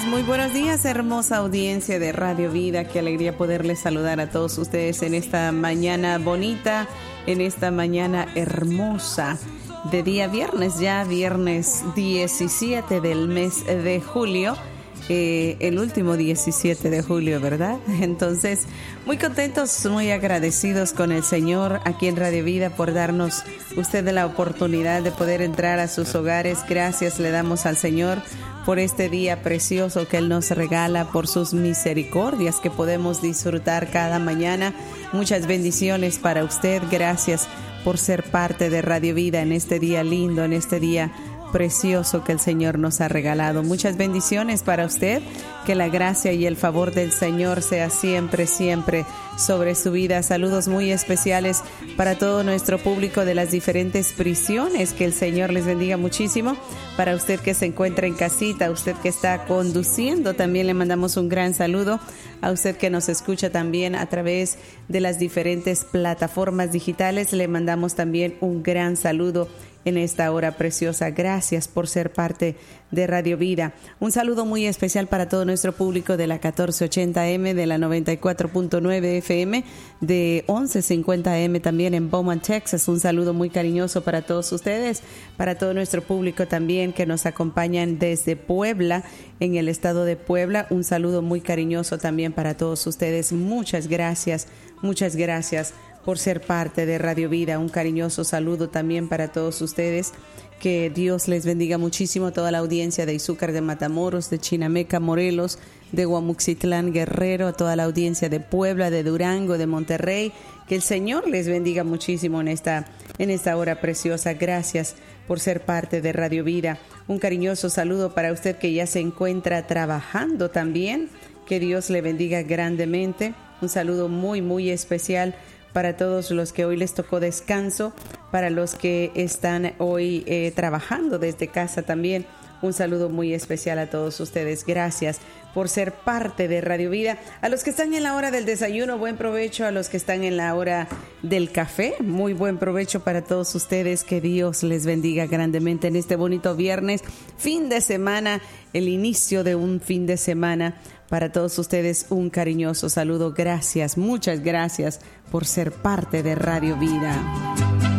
muy buenos días, hermosa audiencia de Radio Vida. Qué alegría poderles saludar a todos ustedes en esta mañana bonita, en esta mañana hermosa de día viernes, ya viernes 17 del mes de julio. El último 17 de julio, ¿verdad? Entonces, muy contentos, muy agradecidos con el Señor aquí en Radio Vida por darnos usted la oportunidad de poder entrar a sus hogares. Gracias le damos al Señor por este día precioso que Él nos regala, por sus misericordias que podemos disfrutar cada mañana. Muchas bendiciones para usted. Gracias por ser parte de Radio Vida en este día lindo, en este día precioso que el Señor nos ha regalado. Muchas bendiciones para usted. Que la gracia y el favor del Señor sea siempre, siempre sobre su vida. Saludos muy especiales para todo nuestro público de las diferentes prisiones. Que el Señor les bendiga muchísimo. Para usted que se encuentra en casita, usted que está conduciendo, también le mandamos un gran saludo. A usted que nos escucha también a través de las diferentes plataformas digitales, le mandamos también un gran saludo en esta hora preciosa. Gracias por ser parte de Radio Vida. Un saludo muy especial para todo nuestro público de la 1480M, de la 94.9 FM, de 1150M también en Beaumont, Texas. Un saludo muy cariñoso para todos ustedes, para todo nuestro público también que nos acompañan desde Puebla, en el estado de Puebla. Un saludo muy cariñoso también para todos ustedes. Muchas gracias por ser parte de Radio Vida. Un cariñoso saludo también para todos ustedes. Que Dios les bendiga muchísimo, toda la audiencia de Izúcar de Matamoros, de Chinameca, Morelos, de Guamuxitlán, Guerrero, a toda la audiencia de Puebla, de Durango, de Monterrey. Que el Señor les bendiga muchísimo en esta hora preciosa. Gracias por ser parte de Radio Vida. Un cariñoso saludo para usted que ya se encuentra trabajando también. Que Dios le bendiga grandemente. Un saludo muy, muy especial para todos los que hoy les tocó descanso, para los que están hoy trabajando desde casa también. Un saludo muy especial a todos ustedes. Gracias por ser parte de Radio Vida. A los que están en la hora del desayuno, buen provecho. A los que están en la hora del café, muy buen provecho para todos ustedes. Que Dios les bendiga grandemente en este bonito viernes, fin de semana, el inicio de un fin de semana. Para todos ustedes un cariñoso saludo. Gracias, muchas gracias por ser parte de Radio Vida.